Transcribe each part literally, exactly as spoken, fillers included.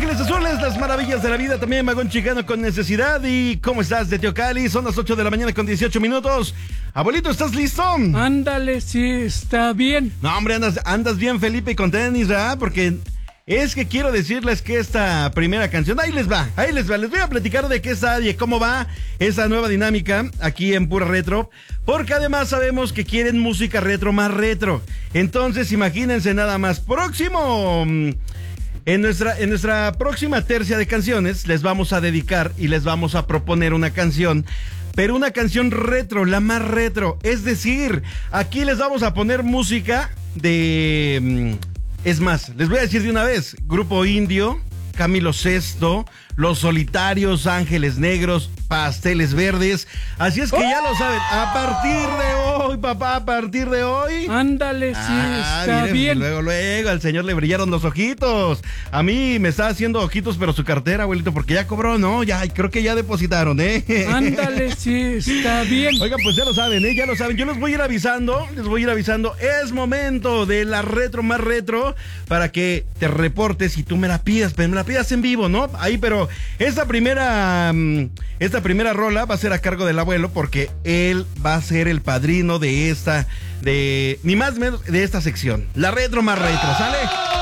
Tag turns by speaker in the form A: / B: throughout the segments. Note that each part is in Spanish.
A: Ángeles Azules, las maravillas de la vida, también Magón Chicano con necesidad. ¿Y cómo estás de Teocali? Son las ocho de la mañana con dieciocho minutos. Abuelito, ¿estás listo?
B: Ándale, sí, está bien.
A: No, hombre, andas, andas bien, Felipe, y con tenis, ¿verdad? Porque es que quiero decirles que esta primera canción, ahí les va, ahí les va. Les voy a platicar de qué está y cómo va esa nueva dinámica aquí en Pura Retro. Porque además sabemos que quieren música retro más retro. Entonces, imagínense nada más. Próximo... En nuestra, en nuestra próxima tercia de canciones les vamos a dedicar y les vamos a proponer una canción, pero una canción retro, la más retro. Es decir, aquí les vamos a poner música de... Es más, les voy a decir de una vez, Grupo Indio, Camilo Sesto, Los Solitarios, Ángeles Negros, Pasteles Verdes. Así es que ya lo saben, a partir de hoy, papá, a partir de hoy.
B: Ándale, sí,
A: ah,
B: está
A: miren,
B: bien.
A: Luego, luego, al señor le brillaron los ojitos. A mí me está haciendo ojitos, pero su cartera, abuelito, porque ya cobró, ¿no? Ya, creo que ya depositaron, ¿eh?
B: Ándale, sí, está bien.
A: Oigan, pues ya lo saben, ¿eh? Ya lo saben. Yo les voy a ir avisando, les voy a ir avisando. Es momento de la retro más retro para que te reportes y tú me la pidas, pero me la pidas en vivo, ¿no? Ahí, pero esta primera, esta primera rola va a ser a cargo del abuelo porque él va a ser el padrino de esta, de, ni más ni menos, de esta sección. La retro más retro, ¿sale?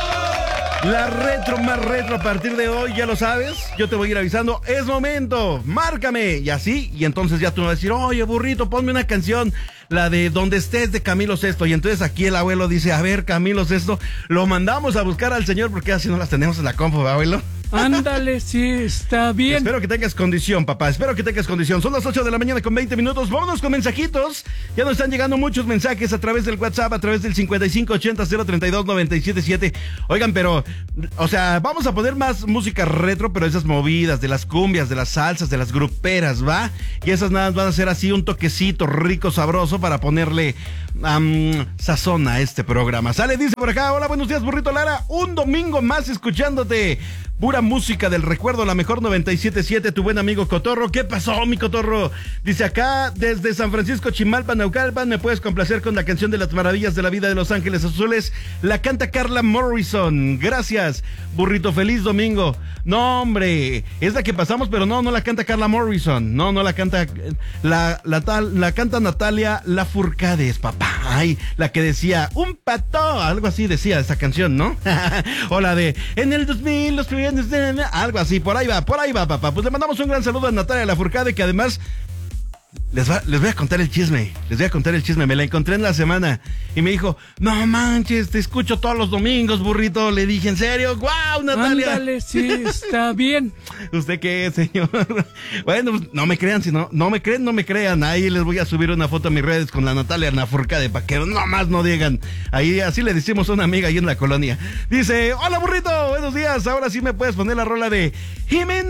A: La retro más retro a partir de hoy, ya lo sabes, yo te voy a ir avisando, es momento, márcame, y así, y entonces ya tú me vas a decir, oye, burrito, ponme una canción, la de Donde Estés de Camilo Sesto, y entonces aquí el abuelo dice, a ver, Camilo Sesto, lo mandamos a buscar al señor porque así no las tenemos en la compu, ¿verdad, abuelo?
B: Ándale, sí, está bien.
A: Espero que tengas condición, papá, espero que tengas condición. Son las ocho de la mañana con veinte minutos, vámonos con mensajitos. Ya nos están llegando muchos mensajes a través del WhatsApp, a través del cincuenta y cinco ochenta cero treinta y dos noventa y siete siete. Oigan, pero, o sea, vamos a poner más música retro, pero esas movidas, de las cumbias, de las salsas, de las gruperas, ¿va? Y esas nada más van a ser así un toquecito rico, sabroso para ponerle um, sazón a este programa. Sale, dice por acá, hola, buenos días, burrito Lara, un domingo más escuchándote. Pura música del recuerdo, la mejor noventa y siete siete, tu buen amigo Cotorro. ¿Qué pasó, mi Cotorro? Dice acá, desde San Francisco, Chimalpa, Naucalpan, me puedes complacer con la canción de las maravillas de la vida de Los Ángeles Azules. La canta Carla Morrison. Gracias, burrito, feliz domingo. No, hombre, es la que pasamos, pero no, no la canta Carla Morrison. No, no la canta, la, la, tal, la canta Natalia Lafourcade, papá. Ay, la que decía, un pato, algo así decía esa canción, ¿no? O la de, en el dos mil, los primeros, algo así, por ahí va, por ahí va, papá. Pues le mandamos un gran saludo a Natalia Lafourcade, que además les, va, les voy a contar el chisme, les voy a contar el chisme, me la encontré en la semana y me dijo, no manches, te escucho todos los domingos, burrito. Le dije, ¿en serio? ¡Guau, Natalia!
B: Ándale, sí, está bien.
A: ¿Usted qué, señor? Bueno, pues no me crean, si no, no me creen, no me crean. Ahí les voy a subir una foto a mis redes con la Natalia Lafourcade para que no más no digan. Ahí, así le decimos a una amiga ahí en la colonia. Dice, hola, burrito, buenos días. Ahora sí me puedes poner la rola de Y me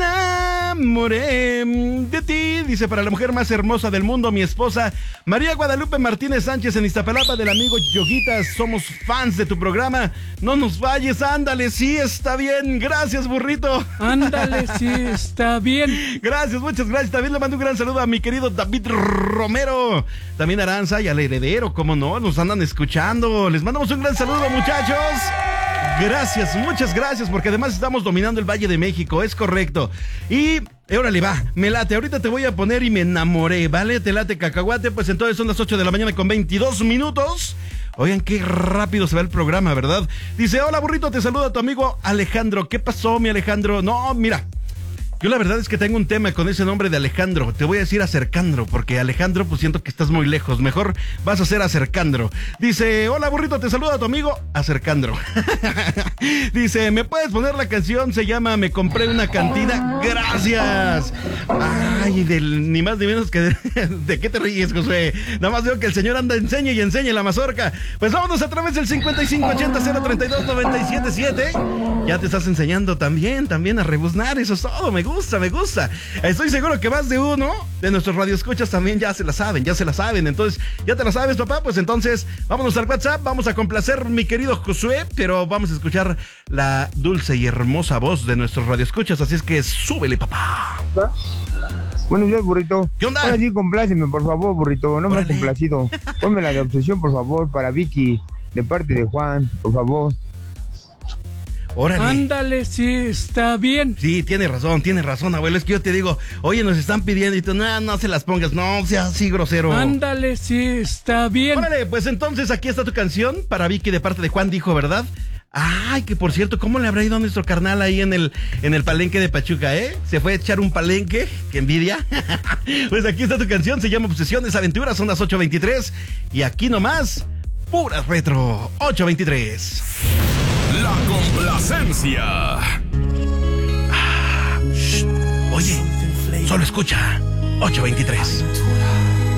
A: enamoré de ti. Dice, para la mujer más hermosa del mundo, mi esposa María Guadalupe Martínez Sánchez en Iztapalapa, del amigo Yoguitas. Somos fans de tu programa. No nos falles, ándale, sí, está bien. Gracias, burrito.
B: Ándale, sí, está bien.
A: Gracias, muchas gracias. También le mando un gran saludo a mi querido David Romero. También Aranza y al heredero, cómo no, nos andan escuchando. Les mandamos un gran saludo, muchachos. Gracias, muchas gracias, porque además estamos dominando el Valle de México, es correcto. Y órale, va, me late, ahorita te voy a poner Y me enamoré, ¿vale? Te late cacahuate, pues entonces son las ocho de la mañana con veintidós minutos. Oigan, qué rápido se va el programa, ¿verdad? Dice, hola, burrito, te saluda tu amigo Alejandro. ¿Qué pasó, mi Alejandro? No, mira, yo la verdad es que tengo un tema con ese nombre de Alejandro. Te voy a decir Acercandro, porque Alejandro, pues siento que estás muy lejos. Mejor vas a ser Acercandro. Dice, hola, burrito, te saluda tu amigo Acercandro. Dice, ¿me puedes poner la canción? Se llama Me compré una cantina. Gracias. Ay, del, ni más ni menos que de, ¿de qué te ríes, José? Nada más veo que el señor anda enseñe y enseñe la mazorca. Pues vámonos a través del cincuenta y cinco ochenta cero treinta y dos noventa y siete siete. Ya te estás enseñando también, también a rebuznar. Eso es todo, me gusta. Me gusta, me gusta. Estoy seguro que más de uno de nuestros radioescuchas también ya se la saben, ya se la saben. Entonces, ya te la sabes, papá. Pues entonces, vámonos al WhatsApp. Vamos a complacer, mi querido Josué, pero vamos a escuchar la dulce y hermosa voz de nuestros radioescuchas. Así es que súbele, papá.
C: Buenos días, burrito.
A: ¿Qué onda?
C: Ahora sí, compláceme, por favor, burrito. No me has
A: Órale.
C: complacido. Ponme la de Obsesión, por favor, para Vicky, de parte de Juan, por favor.
A: Órale.
B: Ándale, sí, está bien.
A: Sí, tiene razón, tiene razón, abuelo. Es que yo te digo, oye, nos están pidiendo y tú, no, no se las pongas, no seas así grosero.
B: Ándale, sí, está bien.
A: Órale, pues entonces aquí está tu canción para Vicky de parte de Juan Dijo, ¿verdad? Ay, que por cierto, ¿cómo le habrá ido a nuestro carnal ahí en el, en el palenque de Pachuca, eh? ¿Se fue a echar un palenque? ¡Qué envidia! Pues aquí está tu canción, se llama Obsesiones, Aventuras, son las ocho veintitrés. Y aquí nomás, pura retro, ocho veintitrés.
D: La complacencia.
A: Ah, shh, oye, solo escucha, ocho veintitrés.